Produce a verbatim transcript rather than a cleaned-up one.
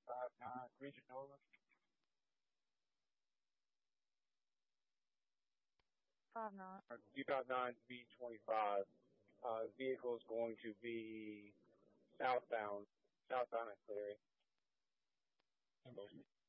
five nine, Region North. Five nine. D five nine V twenty-five. Uh, vehicle is going to be southbound, southbound at Cleary.